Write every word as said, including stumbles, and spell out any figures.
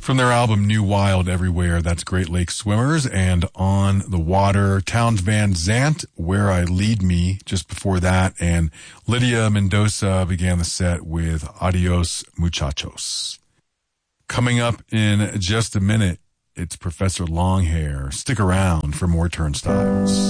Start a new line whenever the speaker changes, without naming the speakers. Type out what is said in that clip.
From their album New Wild Everywhere, that's Great Lakes Swimmers, and On the Water, Townes Van Zandt, Where I Lead Me, just before that, and Lydia Mendoza began the set with Adios Muchachos. Coming up in just a minute, it's Professor Longhair. Stick around for more Turnstiles.